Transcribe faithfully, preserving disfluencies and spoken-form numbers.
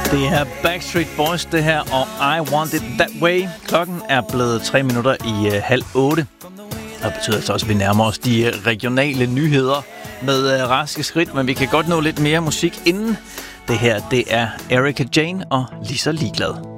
Det er Backstreet Boys, det her, og I Want It That Way. Klokken er blevet tre minutter i uh, halv otte. Det betyder altså også, at vi nærmer os de uh, regionale nyheder med uh, raske skridt, men vi kan godt nå lidt mere musik inden. Det her, det er Erika Jane og Lige så ligeglad.